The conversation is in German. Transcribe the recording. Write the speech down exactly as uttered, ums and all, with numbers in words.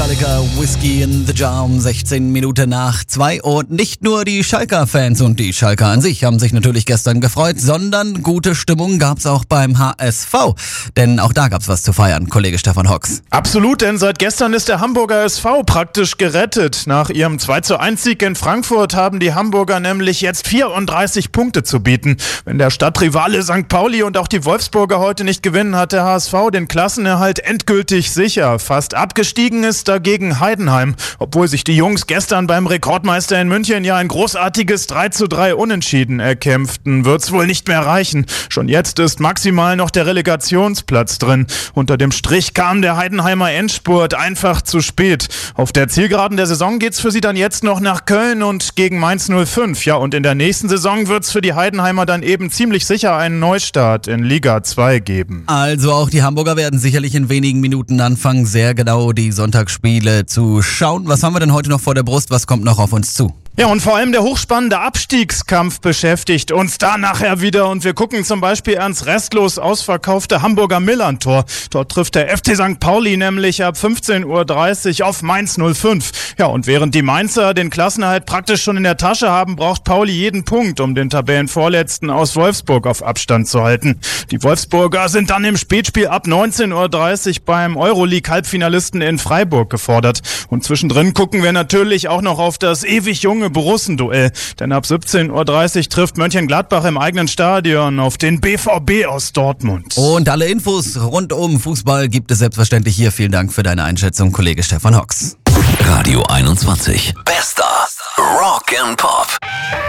Metallica, Whiskey in the Jar um sechzehn Minuten nach zwei. Und nicht nur die Schalker-Fans und die Schalker an sich haben sich natürlich gestern gefreut, sondern gute Stimmung gab's auch beim H S V. Denn auch da gab's was zu feiern, Kollege Stefan Hocks. Absolut, denn seit gestern ist der Hamburger S V praktisch gerettet. Nach ihrem zwei zu eins Sieg in Frankfurt haben die Hamburger nämlich jetzt vierunddreißig Punkte zu bieten. Wenn der Stadtrivale Sankt Pauli und auch die Wolfsburger heute nicht gewinnen, hat der H S V den Klassenerhalt endgültig sicher. Fast abgestiegen ist dagegen Heidenheim, obwohl sich die Jungs gestern beim Rekordmeister in München ja ein großartiges drei zu drei Unentschieden erkämpften. Wird's wohl nicht mehr reichen. Schon jetzt ist maximal noch der Relegationsplatz drin. Unter dem Strich kam der Heidenheimer Endspurt einfach zu spät. Auf der Zielgeraden der Saison geht's für sie dann jetzt noch nach Köln und gegen Mainz null fünf. Ja, und in der nächsten Saison wird's für die Heidenheimer dann eben ziemlich sicher einen Neustart in Liga zwei geben. Also auch die Hamburger werden sicherlich in wenigen Minuten anfangen, sehr genau die Sonntagsspiele zu schauen. Was haben wir denn heute noch vor der Brust? Was kommt noch auf uns zu? Ja, und vor allem der hochspannende Abstiegskampf beschäftigt uns da nachher wieder. Und wir gucken zum Beispiel ans restlos ausverkaufte Hamburger Millerntor. Dort trifft der F C Sankt Pauli nämlich ab fünfzehn Uhr dreißig auf Mainz null fünf. Ja, und während die Mainzer den Klassenerhalt praktisch schon in der Tasche haben, braucht Pauli jeden Punkt, um den Tabellenvorletzten aus Wolfsburg auf Abstand zu halten. Die Wolfsburger sind dann im Spätspiel ab neunzehn Uhr dreißig beim Euroleague-Halbfinalisten in Freiburg gefordert. Und zwischendrin gucken wir natürlich auch noch auf das ewig junge Borussenduell. Denn ab siebzehn Uhr dreißig trifft Mönchengladbach im eigenen Stadion auf den B V B aus Dortmund. Und alle Infos rund um Fußball gibt es selbstverständlich hier. Vielen Dank für deine Einschätzung, Kollege Stefan Hocks. Radio einundzwanzig. Bester Rock and Pop.